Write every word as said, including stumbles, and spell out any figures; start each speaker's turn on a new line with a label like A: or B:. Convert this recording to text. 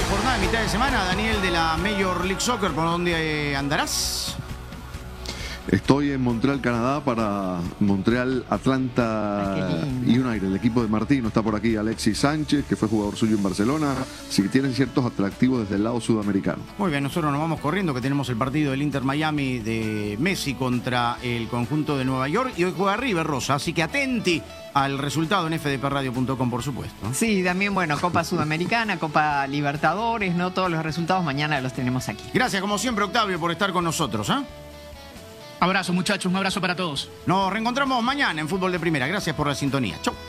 A: jornada de mitad de semana, Daniel, de la Major League Soccer, ¿por dónde andarás?
B: Estoy en Montreal, Canadá, para Montreal Atlanta United, el equipo de Martino. Está por aquí Alexis Sánchez, que fue jugador suyo en Barcelona. Así que tienen ciertos atractivos desde el lado sudamericano.
A: Muy bien, nosotros nos vamos corriendo, que tenemos el partido del Inter Miami de Messi contra el conjunto de Nueva York. Y hoy juega River, Rosa, así que atenti al resultado en f d p radio punto com, por supuesto.
C: Sí, también, bueno, Copa Sudamericana, Copa Libertadores, no todos los resultados mañana los tenemos aquí.
A: Gracias, como siempre, Octavio, por estar con nosotros, ¿eh?
D: Abrazo, muchachos, un abrazo para todos.
A: Nos reencontramos mañana en Fútbol de Primera. Gracias por la sintonía. Chau.